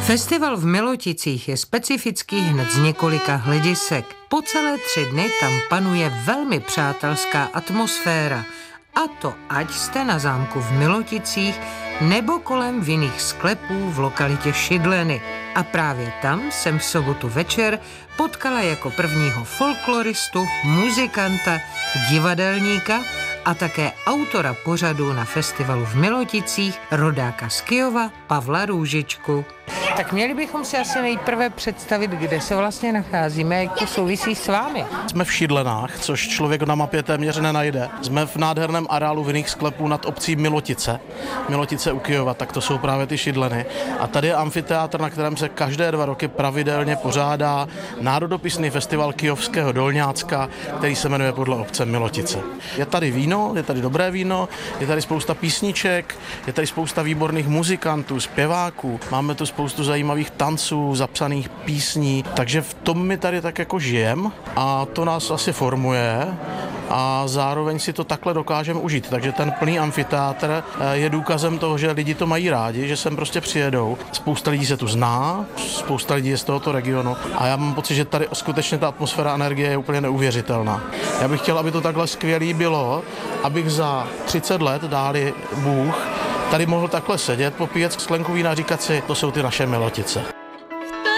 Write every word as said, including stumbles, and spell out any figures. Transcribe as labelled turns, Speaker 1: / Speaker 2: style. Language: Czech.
Speaker 1: Festival v Miloticích je specifický hned z několika hledisek. Po celé tři dny tam panuje velmi přátelská atmosféra. A to ať jste na zámku v Miloticích nebo kolem vinných sklepů v lokalitě Šidleny. A právě tam jsem v sobotu večer potkala jako prvního folkloristu, muzikanta, divadelníka a také autora pořadu na festivalu v Miloticích, rodáka z Kyjova, Pavla Růžičku. Tak měli bychom si asi nejprve představit, kde se vlastně nacházíme, jak to souvisí s vámi.
Speaker 2: Jsme v Šidlenách, což člověk na mapě téměř nenajde. Jsme v nádherném areálu vinných sklepů nad obcí Milotice. Milotice u Kyjova, tak to jsou právě ty Šidleny. A tady je amfiteátr, na kterém se každé dva roky pravidelně pořádá národopisný festival kyjovského Dolňácka, který se jmenuje podle obce Milotice. Je tady víno, je tady dobré víno, je tady spousta písniček, je tady spousta výborných muzikantů, zpěváků. Máme tu spoustu zajímavých tanců, zapsaných písní, takže v tom my tady tak jako žijem a to nás asi formuje a zároveň si to takhle dokážeme užít. Takže ten plný amfiteátr je důkazem toho, že lidi to mají rádi, že sem prostě přijedou. Spousta lidí se tu zná, spousta lidí je z tohoto regionu a já mám pocit, že tady skutečně ta atmosféra energie je úplně neuvěřitelná. Já bych chtěl, aby to takhle skvělý bylo, abych za třicet let, dáli Bůh, tady mohl takhle sedět, popíjet sklenku vína a říkat si, to jsou ty naše Milotice.